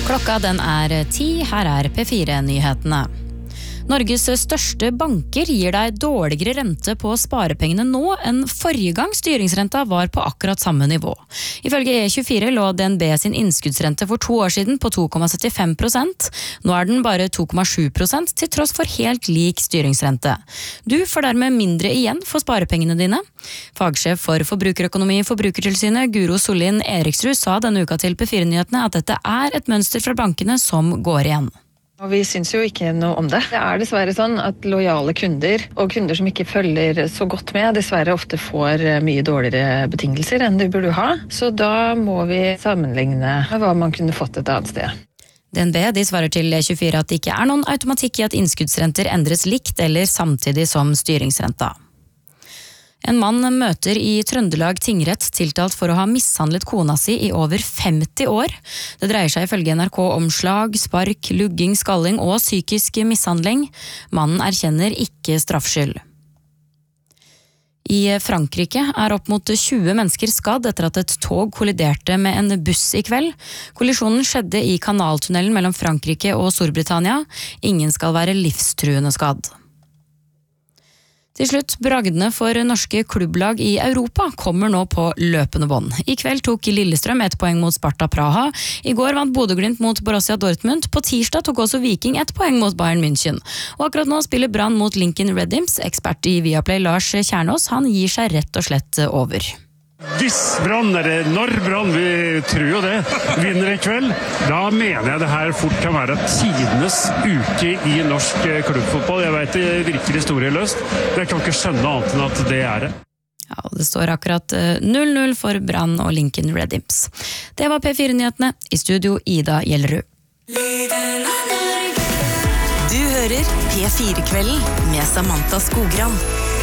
Klokka den 10, her P4-nyhetene. Norges største banker gir deg dårligere rente på sparepengene nå enn forrige gang styringsrenta var på akkurat samme nivå. Ifølge E24 lå DNB sin innskuddsrente for 2 år siden på 2,75%. Nå den bare 2,7% til tross for helt lik styringsrente. Du får dermed mindre igjen for sparepengene dine. Fagsjef for forbrukerøkonomi i Forbrukertilsynet, Guro Sollien Eriksrud, sa denne uka til P4-nyhetene at dette et mønster fra bankene som går igjen. Og vi syns jo ikke noe om det. Det dessverre sånn at lojale kunder og kunder som ikke følger så godt med, dessverre ofte får mye dårligere betingelser enn de burde ha. Så da må vi sammenligne med hva man kunne fått et annet sted. DNB de svarer til E24 at det ikke noen automatikk i at innskuddsrenter endres likt eller samtidig som styringsrenta. En mann møter i Trøndelag tingrett tiltalt for å ha mishandlet kona si i over 50 år. Det dreier seg ifølge NRK om slag, spark, lugging, skalling og psykisk mishandling. Mannen erkjenner ikke straffskyld. I Frankrike opp mot 20 mennesker skadd etter at et tog kolliderte med en buss i kveld. Kollisjonen skjedde i kanaltunnelen mellom Frankrike og Storbritannia. Ingen skal være livstruende skadd. Til slutt, bragdene for norske klubblag i Europa kommer nå på løpende bånd. I kveld tok Lillestrøm 1 poeng mot Sparta Praha. I går vant Bodø/Glimt mot Borussia Dortmund. På tirsdag tok også Viking 1 poeng mot Bayern München. Og akkurat nå spiller Brann mot Lincoln Red Imps. Ekspert i Viaplay Lars Kjernås, han gir seg rett og slett over. Hvis Brann, eller når Brann, vi tror jo det, vinner i kveld, da mener jeg det her fort kan være tidenes uke i norsk klubbfotball. Jeg vet det virker historieløst, men jeg kan ikke skjønne annet enn at det det. Ja, og det står akkurat 0-0 for Brann og Lincoln Red Imps. Det var P4-nyhetene. I studio Ida Gjellerud. Du hører P4-kvelden med Samantha Skogran.